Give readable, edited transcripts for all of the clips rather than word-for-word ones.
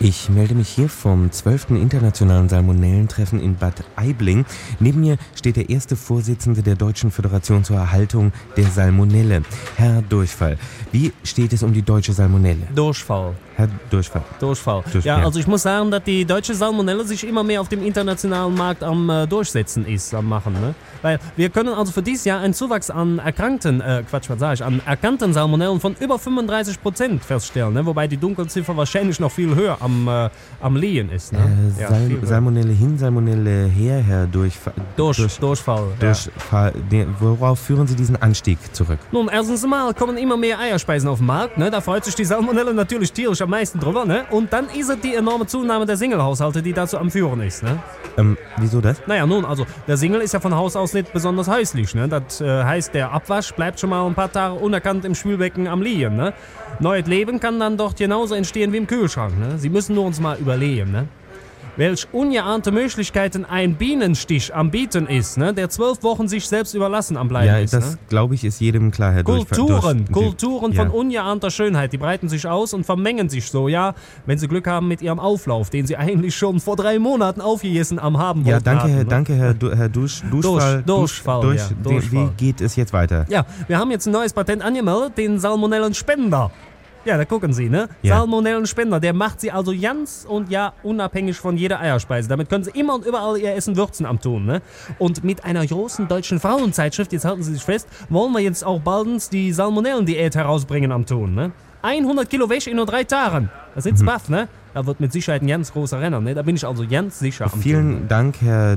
Ich melde mich hier vom 12. Internationalen Salmonellentreffen in Bad Aibling. Neben mir steht der erste Vorsitzende der Deutschen Föderation zur Erhaltung der Salmonelle, Herr Durchfall. Wie steht es um die deutsche Salmonelle? Durchfall. Herr Durchfall. Durchfall. Ja, also ich muss sagen, dass die deutsche Salmonelle sich immer mehr auf dem internationalen Markt am Durchsetzen ist, am Machen. Ne? Weil wir können also für dieses Jahr einen Zuwachs an erkrankten Salmonellen von über 35% feststellen. Ne? Wobei die Dunkelziffer wahrscheinlich noch viel höher am Liegen ist. Ne? Salmonelle hin, Salmonelle her, Herr Durchfall. Durchfall. Durchfall. Ja. Worauf führen Sie diesen Anstieg zurück? Nun, erstens mal kommen immer mehr Eierspeisen auf den Markt. Ne? Da freut sich die Salmonelle natürlich tierisch am meisten drüber. Ne? Und dann ist es die enorme Zunahme der Single-Haushalte, die dazu am Führen ist. Ne? Wieso das? Naja, nun, also der Single ist ja von Haus aus nicht besonders häuslich. Ne? Das heißt, der Abwasch bleibt schon mal ein paar Tage unerkannt im Spülbecken am Liegen. Ne? Neues Leben kann dann dort genauso entstehen wie im Kühlschrank. Ne? Sie müssen nur uns mal überlegen, ne? Welch ungeahnte Möglichkeiten ein Bienenstich am Bieten ist, ne? Der 12 Wochen sich selbst überlassen am Bleiben ist. Ja, das glaube ich ist jedem klar, Herr Kulturen von ungeahnter Schönheit, die breiten sich aus und vermengen sich so, ja, wenn sie Glück haben mit ihrem Auflauf, den sie eigentlich schon vor 3 Monaten aufgegessen haben wollten. Ja, danke, Herr Durchfall. Durchfall. Wie geht es jetzt weiter? Ja, wir haben jetzt ein neues Patent angemeldet, den Salmonellenspender. Ja, da gucken Sie, ne? Ja. Salmonellenspender, der macht Sie also ganz und ja unabhängig von jeder Eierspeise. Damit können Sie immer und überall Ihr Essen würzen am tun, ne? Und mit einer großen deutschen Frauenzeitschrift, jetzt halten Sie sich fest, wollen wir jetzt auch baldens die Salmonellendiät herausbringen am tun, ne? 100 Kilo Wäsche in nur 3 Tagen. Da sind Sie baff, ne? Da wird mit Sicherheit ein ganz großer Renner, ne? Da bin ich also ganz sicher am Vielen tun, ne? Dank, Herr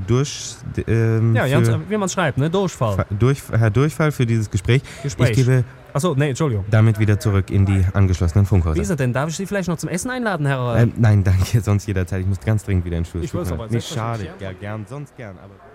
Wie man schreibt, ne? Durchfall. Herr Durchfall für dieses Gespräch. Ich gebe Entschuldigung. damit wieder zurück in die angeschlossenen Funkhäuser. Wie ist es denn? Darf ich Sie vielleicht noch zum Essen einladen, Herr? Nein, danke, sonst jederzeit. Ich muss ganz dringend wieder ins Stuhl. Ich weiß aber. Nicht schade, sonst gern, aber...